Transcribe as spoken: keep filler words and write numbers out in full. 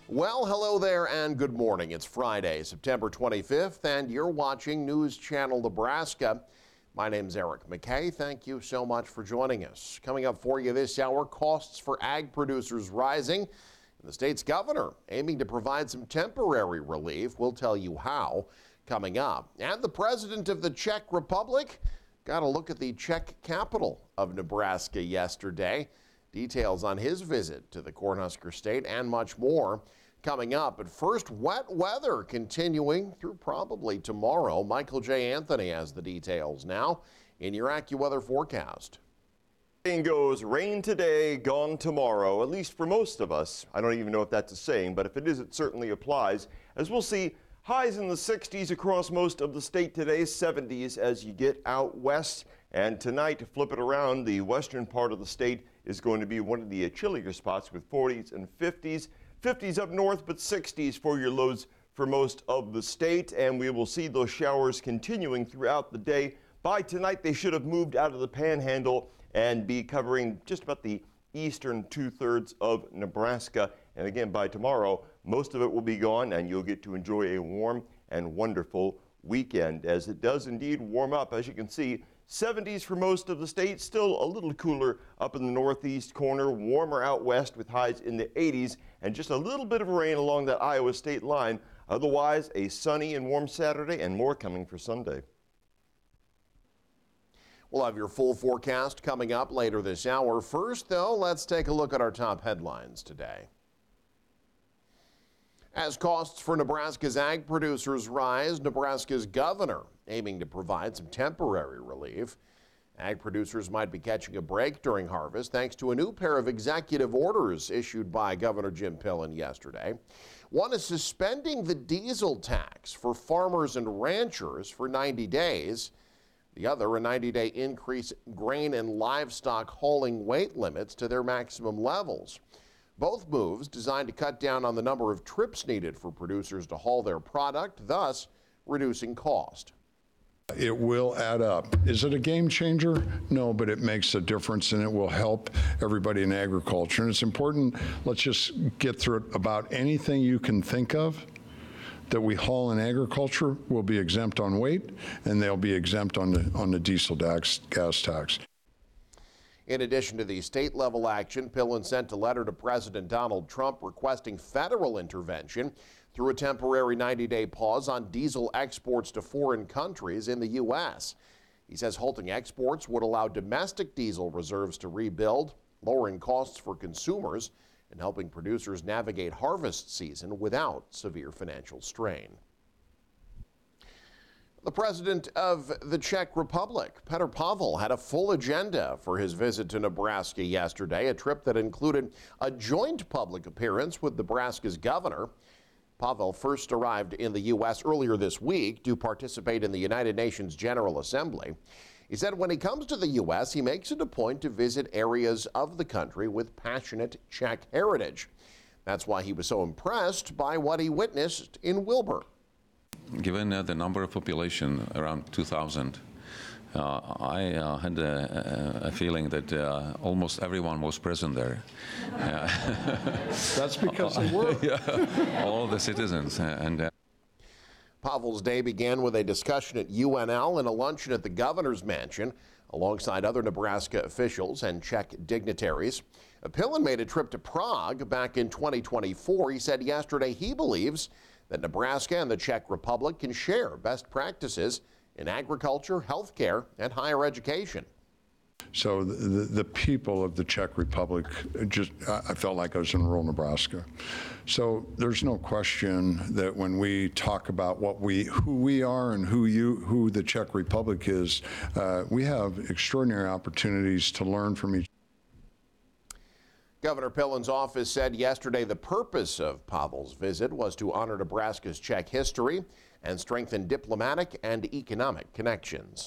Well, hello there and good morning. It's Friday, September twenty-fifth, and you're watching News Channel Nebraska. My name's Eric McKay. Thank you so much for joining us. Coming up for you this hour, costs for ag producers rising. And the state's governor aiming to provide some temporary relief. We'll tell you how coming up. And the president of the Czech Republic got a look at the Czech capital of Nebraska yesterday. Details on his visit to the Cornhusker State and much more coming up. But first, wet weather continuing through probably tomorrow. Michael J. Anthony has the details now in your AccuWeather forecast. Saying goes, rain today, gone tomorrow, at least for most of us. I don't even know if that's a saying, but if it is, it certainly applies. As we'll see, highs in the sixties across most of the state today, seventies as you get out west. And tonight, to flip it around, the western part of the state is going to be one of the chillier spots with forties and fifties. fifties up north, but sixties for your lows for most of the state. And we will see those showers continuing throughout the day. By tonight, they should have moved out of the panhandle and be covering just about the eastern two-thirds of Nebraska. And again, by tomorrow, most of it will be gone, and you'll get to enjoy a warm and wonderful weekend, as it does indeed warm up. As you can see, seventies for most of the state, still a little cooler up in the northeast corner, warmer out west with highs in the eighties, and just a little bit of rain along that Iowa state line. Otherwise, a sunny and warm Saturday, and more coming for Sunday. We'll have your full forecast coming up later this hour. First, though, let's take a look at our top headlines today. As costs for Nebraska's ag producers rise, Nebraska's governor aiming to provide some temporary relief. Ag producers might be catching a break during harvest thanks to a new pair of executive orders issued by Governor Jim Pillen yesterday. One is suspending the diesel tax for farmers and ranchers for ninety days. The other, a ninety-day increase in grain and livestock hauling weight limits to their maximum levels. Both moves designed to cut down on the number of trips needed for producers to haul their product, thus reducing cost. It will add up. Is it a game changer? No, but it makes a difference, and it will help everybody in agriculture. And it's important, let's just get through it. About anything you can think of that we haul in agriculture will be exempt on weight, and they'll be exempt on the, on the diesel tax, gas tax. In addition to the state-level action, Pillen sent a letter to President Donald Trump requesting federal intervention through a temporary ninety-day pause on diesel exports to foreign countries in the U S. He says halting exports would allow domestic diesel reserves to rebuild, lowering costs for consumers and helping producers navigate harvest season without severe financial strain. The president of the Czech Republic, Petr Pavel, had a full agenda for his visit to Nebraska yesterday, a trip that included a joint public appearance with Nebraska's governor. Pavel first arrived in the U S earlier this week to participate in the United Nations General Assembly. He said when he comes to the U S, he makes it a point to visit areas of the country with passionate Czech heritage. That's why he was so impressed by what he witnessed in Wilber. Given uh, the number of population, around two thousand, uh, I uh, had a, a feeling that uh, almost everyone was present there. Uh, That's because they were. Yeah, all the citizens. And uh, Pavel's day began with a discussion at U N L and a luncheon at the governor's mansion alongside other Nebraska officials and Czech dignitaries. Pillen made a trip to Prague back in twenty twenty-four. He said yesterday he believes that Nebraska and the Czech Republic can share best practices in agriculture, healthcare, and higher education. So the, the, the people of the Czech Republic, just I felt like I was in rural Nebraska. So there's no question that when we talk about what we, who we are and who you, who the Czech Republic is, uh, we have extraordinary opportunities to learn from each other. Governor Pillen's office said yesterday the purpose of Pavel's visit was to honor Nebraska's Czech history and strengthen diplomatic and economic connections.